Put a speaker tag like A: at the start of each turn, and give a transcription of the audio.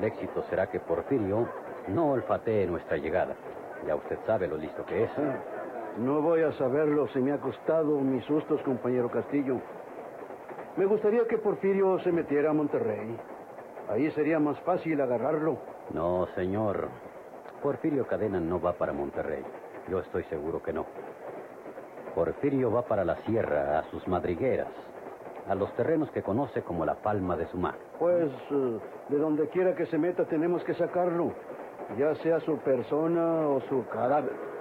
A: el éxito será que Porfirio no olfatee nuestra llegada. Ya usted sabe lo listo que es.
B: No voy a saberlo, se me ha costado mis sustos, compañero Castillo. Me gustaría que Porfirio se metiera a Monterrey. Ahí sería más fácil agarrarlo.
A: No, señor. Porfirio Cadena no va para Monterrey. Yo estoy seguro que no. Porfirio va para la sierra, a sus madrigueras, a los terrenos que conoce como la palma de su mano.
B: Pues, de donde quiera que se meta tenemos que sacarlo. Ya sea su persona o su cadáver.